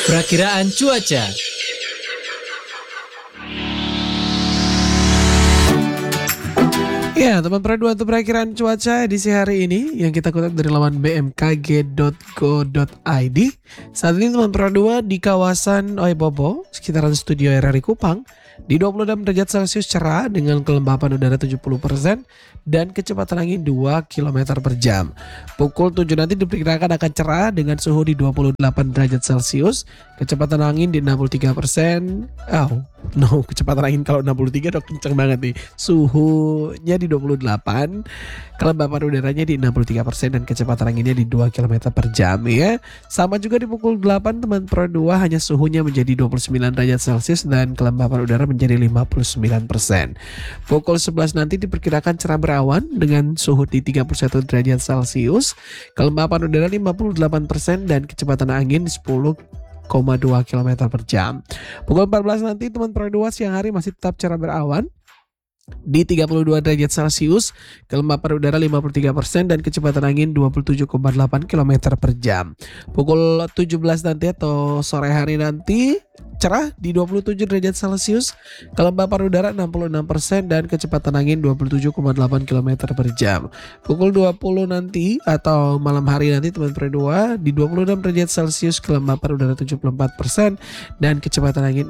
Perakiraan cuaca. Ya, teman Pro 2 untuk perakiraan cuaca edisi hari ini yang kita kutip dari laman bmkg.go.id. Saat ini teman Pro 2 di kawasan Oebobo, sekitaran studio RRI Kupang, di 26 derajat Celcius cerah dengan kelembapan udara 70% dan kecepatan angin 2 km per jam. Pukul 7 nanti diperkirakan akan cerah dengan suhu di 28 derajat Celcius, kecepatan angin di 63%. Kecepatan angin kalau 63 udah kenceng banget nih. Suhunya di 28, kelembapan udaranya di 63% dan kecepatan anginnya di 2 km per jam ya. Sama juga di pukul 8 teman Pro 2 hanya suhunya menjadi 29 derajat Celcius dan kelembapan udara menjadi 59%. Pukul 11 nanti diperkirakan cerah berawan dengan suhu di 31 derajat Celcius, kelembapan udara 58% dan kecepatan angin 10,2 km per jam. Pukul 14 nanti teman Pro 2 siang hari masih tetap cerah berawan di 32 derajat Celcius, kelembapan udara 53% dan kecepatan angin 27,8 km per jam. Pukul 17 nanti atau sore hari nanti cerah di 27 derajat Celcius, kelembapan udara 66% dan kecepatan angin 27,8 km per jam. Pukul 20 nanti atau malam hari nanti teman Pro 2 di 26 derajat Celcius, kelembapan udara 74% dan kecepatan angin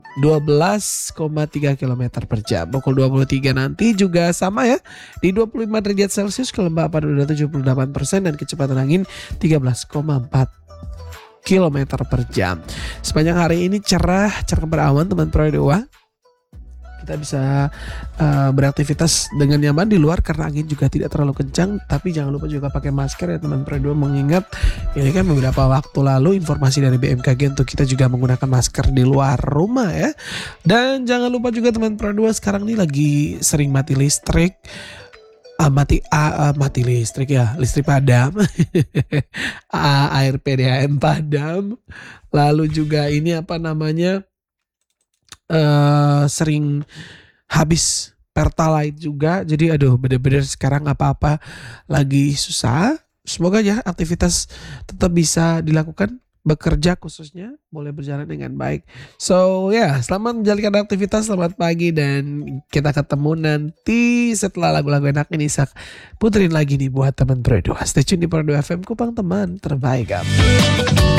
12,3 km per jam. Pukul 23 nanti juga sama ya, di 25 derajat Celcius, kelembapan udara 78% dan kecepatan angin 13,4 km per jam. Sepanjang hari ini cerah berawan teman Pro 2. Kita bisa beraktivitas dengan nyaman di luar karena angin juga tidak terlalu kencang. Tapi jangan lupa juga pakai masker ya teman Pro 2, mengingat ini kan beberapa waktu lalu informasi dari BMKG untuk kita juga menggunakan masker di luar rumah ya. Dan jangan lupa juga teman Pro 2 sekarang ini lagi sering mati listrik. Mati listrik ya, listrik padam. Air PDAM padam. Lalu juga ini sering habis pertalite juga. Jadi bener-bener sekarang apa-apa lagi susah. Semoga ya aktivitas tetap bisa dilakukan, bekerja khususnya boleh berjalan dengan baik. So selamat menjalankan aktivitas, selamat pagi, dan kita ketemu nanti setelah lagu-lagu enak ini. Puterin lagi nih buat teman Pro 2. Stay tune di Pro 2 FM Kupang, teman terbaik.